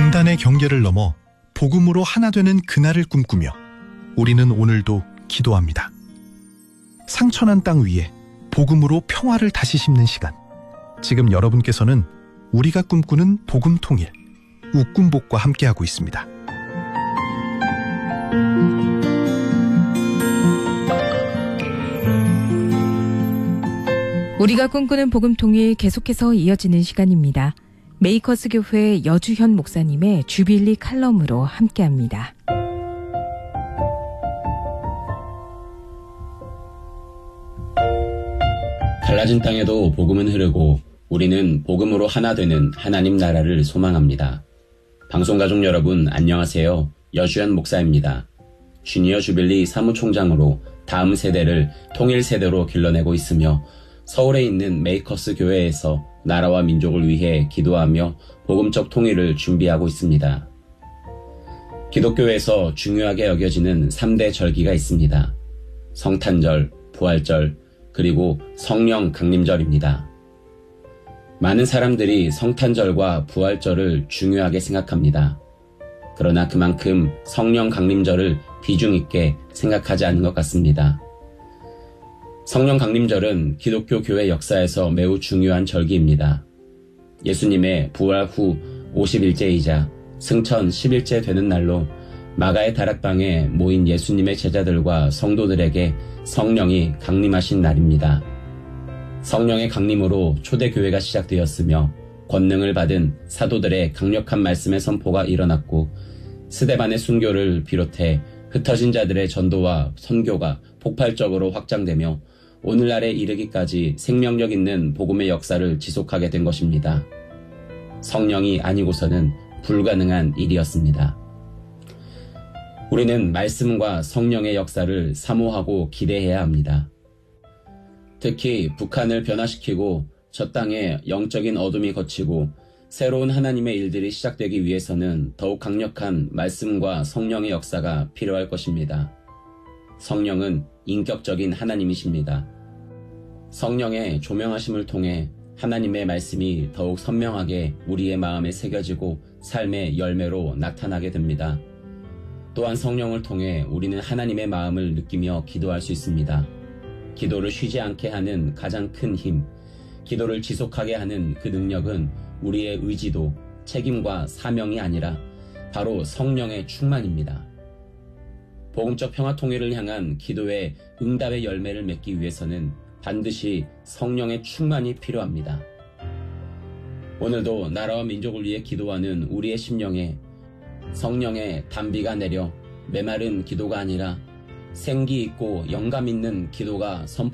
분단의 경계를 넘어 복음으로 하나 되는 그날을 꿈꾸며 우리는 오늘도 기도합니다. 상처난 땅 위에 복음으로 평화를 다시 심는 시간. 지금 여러분께서는 우리가 꿈꾸는 복음 통일, 웃꿈복과 함께하고 있습니다. 우리가 꿈꾸는 복음 통일 계속해서 이어지는 시간입니다. 메이커스 교회 여주현 목사님의 주빌리 칼럼으로 함께합니다. 갈라진 땅에도 복음은 흐르고 우리는 복음으로 하나 되는 하나님 나라를 소망합니다. 방송가족 여러분 안녕하세요. 여주현 목사입니다. 주니어 주빌리 사무총장으로 다음 세대를 통일 세대로 길러내고 있으며 서울에 있는 메이커스 교회에서 나라와 민족을 위해 기도하며 복음적 통일을 준비하고 있습니다. 기독교에서 중요하게 여겨지는 3대 절기가 있습니다. 성탄절, 부활절, 그리고 성령 강림절입니다. 많은 사람들이 성탄절과 부활절을 중요하게 생각합니다. 그러나 그만큼 성령 강림절을 비중 있게 생각하지 않는 것 같습니다. 성령 강림절은 기독교 교회 역사에서 매우 중요한 절기입니다. 예수님의 부활 후 50일째이자 승천 10일째 되는 날로 마가의 다락방에 모인 예수님의 제자들과 성도들에게 성령이 강림하신 날입니다. 성령의 강림으로 초대교회가 시작되었으며 권능을 받은 사도들의 강력한 말씀의 선포가 일어났고 스데반의 순교를 비롯해 흩어진 자들의 전도와 선교가 폭발적으로 확장되며 오늘날에 이르기까지 생명력 있는 복음의 역사를 지속하게 된 것입니다. 성령이 아니고서는 불가능한 일이었습니다. 우리는 말씀과 성령의 역사를 사모하고 기대해야 합니다. 특히 북한을 변화시키고 저 땅에 영적인 어둠이 걷히고 새로운 하나님의 일들이 시작되기 위해서는 더욱 강력한 말씀과 성령의 역사가 필요할 것입니다. 성령은 인격적인 하나님이십니다. 성령의 조명하심을 통해 하나님의 말씀이 더욱 선명하게 우리의 마음에 새겨지고 삶의 열매로 나타나게 됩니다. 또한 성령을 통해 우리는 하나님의 마음을 느끼며 기도할 수 있습니다. 기도를 쉬지 않게 하는 가장 큰 힘, 기도를 지속하게 하는 그 능력은 우리의 의지도 책임과 사명이 아니라 바로 성령의 충만입니다. 복음적 평화 통일을 향한 기도의 응답의 열매를 맺기 위해서는 반드시 성령의 충만이 필요합니다. 오늘도 나라와 민족을 위해 기도하는 우리의 심령에 성령의 단비가 내려 메마른 기도가 아니라 생기 있고 영감 있는 기도가 선포